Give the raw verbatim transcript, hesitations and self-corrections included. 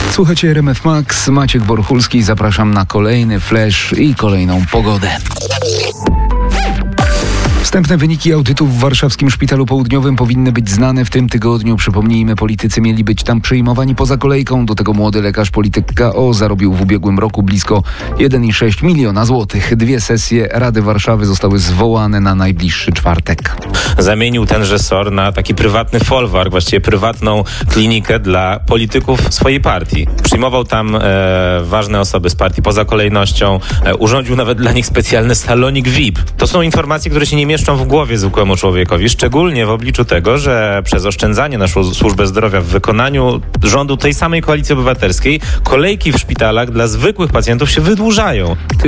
Słuchajcie R M F Max, Maciek Borchulski, zapraszam na kolejny flash i kolejną pogodę. Wstępne wyniki audytu w warszawskim Szpitalu Południowym powinny być znane w tym tygodniu. Przypomnijmy, politycy mieli być tam przyjmowani poza kolejką. Do tego młody lekarz polityk K O zarobił w ubiegłym roku blisko jeden i sześć miliona złotych. Dwie sesje Rady Warszawy zostały zwołane na najbliższy czwartek. Zamienił tenże S O R na taki prywatny folwark, właściwie prywatną klinikę dla polityków swojej partii. Przyjmował tam e, ważne osoby z partii poza kolejnością, e, urządził nawet dla nich specjalny salonik V I P. To są informacje, które się nie mieszczą w głowie zwykłemu człowiekowi, szczególnie w obliczu tego, że przez oszczędzanie na służbę zdrowia w wykonaniu rządu tej samej Koalicji Obywatelskiej kolejki w szpitalach dla zwykłych pacjentów się wydłużają.